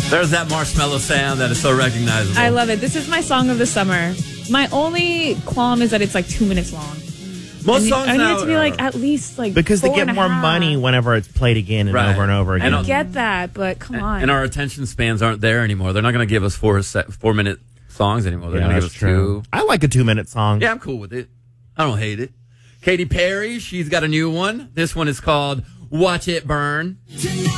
There's that marshmallow sound that is so recognizable. I love it. This is my song of the summer. My only qualm is that it's like 2 minutes long. Most songs I need now it to be like at least like because they 4 get and a more half. money whenever it's played again and Right. over and over again. I get that, but come on. And our attention spans aren't there anymore. They're not going to give us 4-minute songs anymore. They're going to give us true. 2. I like a 2-minute song. Yeah, I'm cool with it. I don't hate it. Katy Perry, she's got a new one. This one is called Watch It Burn.